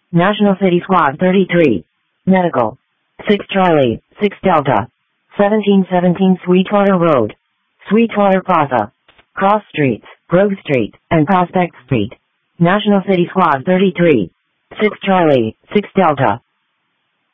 National City Squad 33. Medical. 6 Charlie, 6 Delta. 1717 Sweetwater Road. Sweetwater Plaza. Cross Streets, Grove Street, and Prospect Street. National City Squad 33. 6 Charlie, 6 Delta.